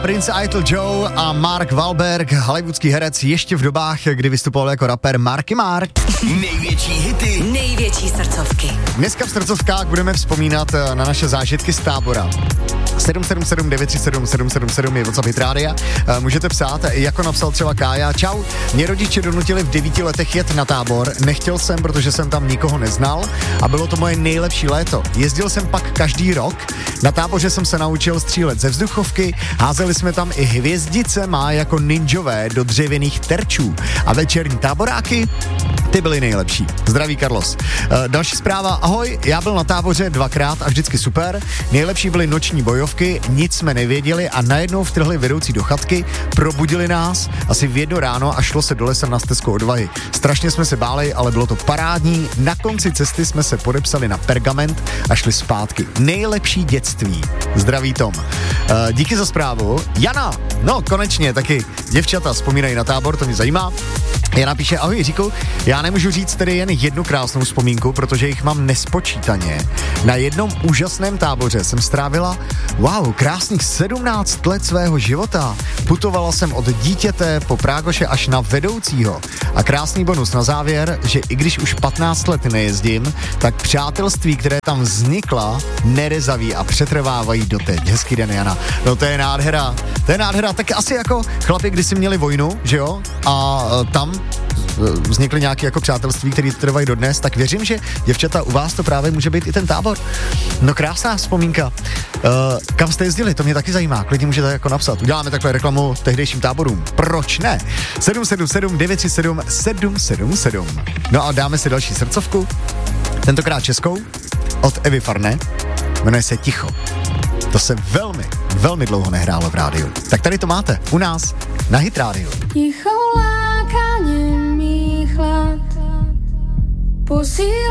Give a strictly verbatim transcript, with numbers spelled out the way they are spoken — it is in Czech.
Prince Idol Joe a Mark Wahlberg, hollywoodský herec ještě v dobách, kdy vystupoval jako rapper Marky Mark. Největší hity, největší srdcovky. Dneska v srdcovkách budeme vzpomínat na naše zážitky z tábora. sedm sedm sedm devět tři sedm sedm sedm sedm je WhatsApp Hit Rádia. Můžete psát, jako napsal třeba Kája. Čau, mě rodiče donutili v devíti letech jet na tábor. Nechtěl jsem, protože jsem tam nikoho neznal a bylo to moje nejlepší léto. Jezdil jsem pak každý rok. Na táboře jsem se naučil střílet ze vzduchovky, házeli jsme tam i hvězdice má jako ninjové do dřevěných terčů. A večerní táboráky, ty byly nejlepší. Zdraví Carlos. E, další zpráva. Ahoj, já byl na táboře dvakrát a vždycky super. Nejlepší byly noční bojovky, nic jsme nevěděli a najednou vtrhli vedoucí do chatky, probudili nás asi v jedno ráno a šlo se do lesa na stezku odvahy. Strašně jsme se báli, ale bylo to parádní. Na konci cesty jsme se podepsali na pergament a šli zpátky. Nejlepší dětství. Zdraví Tom. E, díky za zprávu. Jana, no konečně taky děvčata vzpomínají na tábor, to mě zajímá. Jana píše, ahoj Jiříku, já nemůžu říct tedy jen jednu krásnou vzpomínku, protože jich mám nespočítaně. Na jednom úžasném táboře jsem strávila, wow, krásných sedmnáct let svého života. Putovala jsem od dítěte po prágoše až na vedoucího. A krásný bonus na závěr, že i když už patnáct let nejezdím, tak přátelství, které tam vznikla, nerezaví a přetrvávají doteď. Hezký den, Jana. No to je nádhera. To je nádhera. Tak asi jako chlapi, když si měli vojnu, že jo? A e, tam vznikly nějaké jako přátelství, které trvají dodnes, tak věřím, že děvčata u vás to právě může být i ten tábor. No krásná vzpomínka. Uh, kam jste jezdili? To mě taky zajímá. Klidně můžete jako napsat. Uděláme takhle reklamu tehdejším táborům. Proč ne? sedm sedm sedm devět tři sedm sedm sedm sedm. No a dáme si další srdcovku. Tentokrát českou od Evy Farné. Jmenuje se Ticho. To se velmi, velmi dlouho nehrálo v rádiu. Tak tady to máte u nás na Hit Rádiu. Ticho láká mý chlad, posílá